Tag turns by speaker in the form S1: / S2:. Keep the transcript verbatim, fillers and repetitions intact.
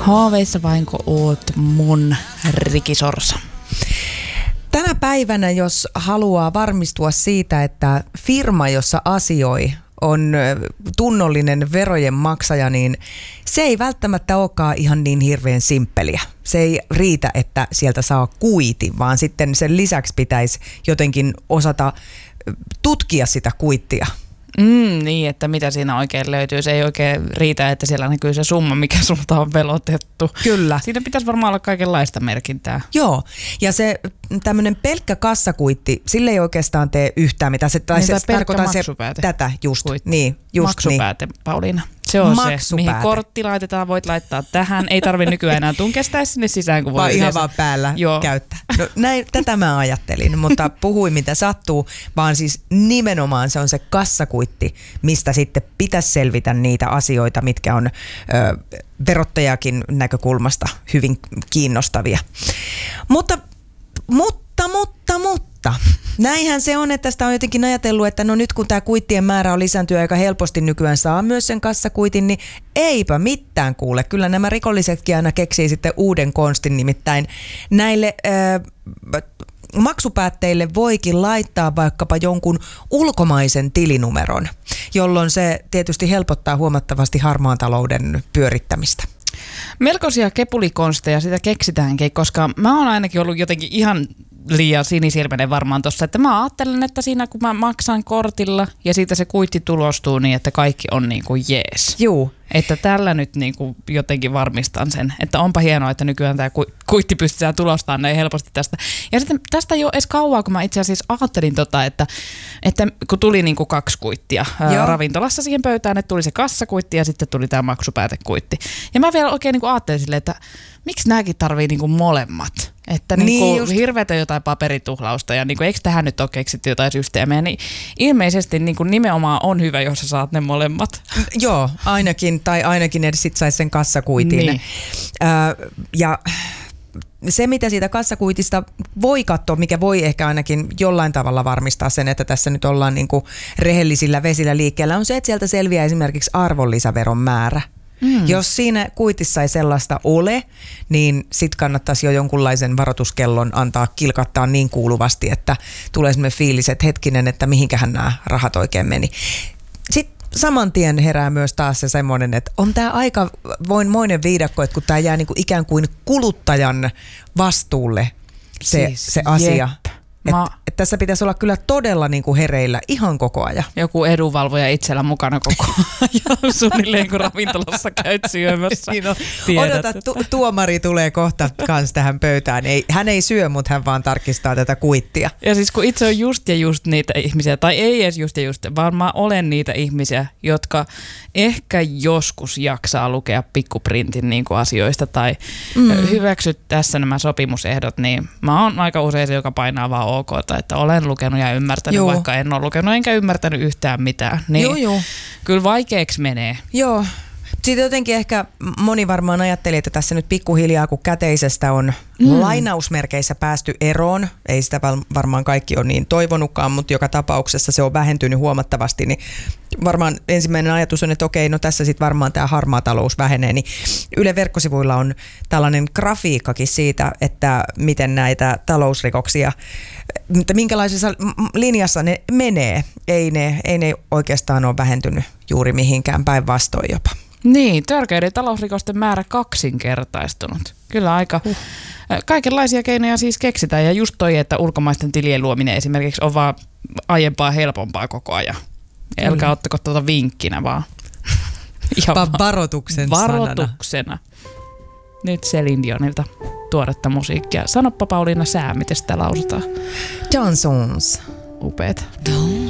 S1: Haaveissa vainko oot mun rikisorsa?
S2: Tänä päivänä, jos haluaa varmistua siitä, että firma, jossa asioi, on tunnollinen verojen maksaja, niin se ei välttämättä olekaan ihan niin hirveän simppeliä. Se ei riitä, että sieltä saa kuitin, vaan sitten sen lisäksi pitäisi jotenkin osata tutkia sitä kuittia.
S1: Mm, niin, että mitä siinä oikein löytyy. Se ei oikein riitä, että siellä näkyy se summa, mikä sulta on velotettu.
S2: Kyllä.
S1: Siinä pitäisi varmaan olla kaikenlaista merkintää.
S2: Joo, ja se tämmöinen pelkkä kassakuitti, sille ei oikeastaan tee yhtään mitään. Se, tai
S1: niin,
S2: se,
S1: tai
S2: tarkoitan se tätä just. Niin, just
S1: maksupääte, niin. Pauliina. Se on
S2: maksupääte.
S1: Se, mihin kortti laitetaan, voit laittaa tähän. Ei tarvitse nykyään enää tunkestaa sinne sisään, kun voi
S2: vaan
S1: yleensä.
S2: Ihan vaan päällä
S1: Joo.
S2: käyttää. No, näin, tätä mä ajattelin, mutta puhuin mitä sattuu, vaan siis nimenomaan se on se kassakuitti, mistä sitten pitäisi selvitä niitä asioita, mitkä on ö, verottajakin näkökulmasta hyvin kiinnostavia. Mutta, mutta, mutta, mutta. Näinhän se on, että sitä on jotenkin ajatellut, että no nyt kun tämä kuittien määrä on lisääntynyt aika helposti nykyään saa myös sen kassakuitin, niin eipä mitään kuule. Kyllä nämä rikollisetkin aina keksii sitten uuden konstin, nimittäin näille äh, maksupäätteille voikin laittaa vaikkapa jonkun ulkomaisen tilinumeron, jolloin se tietysti helpottaa huomattavasti harmaan talouden pyörittämistä.
S1: Melkoisia kepulikonsteja sitä keksitäänkin, koska mä oon ainakin ollut jotenkin ihan liian sinisilmäinen varmaan tossa, että mä ajattelen, että siinä kun mä maksan kortilla ja siitä se kuitti tulostuu niin, että kaikki on niin kuin jees.
S2: Juu.
S1: Että tällä nyt niin kuin jotenkin varmistan sen, että onpa hienoa, että nykyään tämä kuitti pystytään tulostamaan näin helposti tästä. Ja sitten tästä ei ole edes kauaa, kun mä itse asiassa ajattelin tota, että, että kun tuli niin kuin kaksi kuittia ää, ravintolassa siihen pöytään, että tuli se kassakuitti ja sitten tuli tämä maksupäätekuitti. Ja mä vielä oikein niin kuin ajattelin silleen, että miksi nämäkin tarvii niin kuin molemmat? Että niin niin hirveätä jotain paperituhlausta ja niin kuin, eikö tähän nyt ole keksitty jotain systeemiä, niin ilmeisesti niin kuin nimenomaan on hyvä, jos sä saat ne molemmat.
S2: Joo, ainakin, tai ainakin edes sit saisi sen kassakuitin.
S1: Niin.
S2: Äh, ja se, mitä siitä kassakuitista voi katsoa, mikä voi ehkä ainakin jollain tavalla varmistaa sen, että tässä nyt ollaan niin kuin rehellisillä vesillä liikkeellä, on se, että sieltä selviää esimerkiksi arvonlisäveron määrä. Mm. Jos siinä kuitissa ei sellaista ole, niin sit kannattaisi jo jonkunlaisen varoituskellon antaa kilkattaa niin kuuluvasti, että tulee semmoinen fiilis, että hetkinen, että mihinkähän nämä rahat oikein meni. Sitten saman tien herää myös taas se semmoinen, että on tämä aika voinmoinen viidakko, että kun tämä jää niinku ikään kuin kuluttajan vastuulle se,
S1: siis,
S2: se asia. Että
S1: Mä...
S2: et tässä pitäisi olla kyllä todella niinku hereillä ihan koko ajan.
S1: Joku edunvalvoja itsellä mukana koko ajan, suunnilleen kun ravintolassa käyt syömässä.
S2: Odota, tu- tuomari tulee kohta kans tähän pöytään. Ei, hän ei syö, mutta hän vaan tarkistaa tätä kuittia.
S1: Ja siis kun itse on just ja just niitä ihmisiä, tai ei edes just ja just, vaan mä olen niitä ihmisiä, jotka ehkä joskus jaksaa lukea pikkuprintin niin kuin asioista tai mm. hyväksyt tässä nämä sopimusehdot, niin mä oon aika usein se, joka painaa vaan ok, että olen lukenut ja ymmärtänyt, joo. vaikka en ole lukenut enkä ymmärtänyt yhtään mitään. Niin
S2: joo, joo.
S1: Kyllä vaikeaksi menee.
S2: Joo. Sitten jotenkin ehkä moni varmaan ajatteli, että tässä nyt pikkuhiljaa, kun käteisestä on mm. lainausmerkeissä päästy eroon, ei sitä varmaan kaikki ole niin toivonutkaan, mutta joka tapauksessa se on vähentynyt huomattavasti, niin varmaan ensimmäinen ajatus on, että okei, no tässä sitten varmaan tämä harmaa talous vähenee, niin Yle verkkosivuilla on tällainen grafiikkakin siitä, että miten näitä talousrikoksia, mutta minkälaisessa linjassa ne menee, ei ne, ei ne oikeastaan ole vähentynyt juuri mihinkään, päinvastoin jopa.
S1: Niin, törkeiden talousrikosten määrä kaksinkertaistunut. Kyllä aika uh. kaikenlaisia keinoja siis keksitään ja just toi, että ulkomaisten tilien luominen esimerkiksi on vaan aiempaa helpompaa koko ajan. Älkää mm. ottako tuota vinkkinä vaan.
S2: vaan varoituksen
S1: Varoituksena. Sanana. Nyt Celine Dionilta tuoretta musiikkia. Sanoppa Pauliina sää, miten sitä lausutaan.
S2: Johnsons.
S1: Upeeta.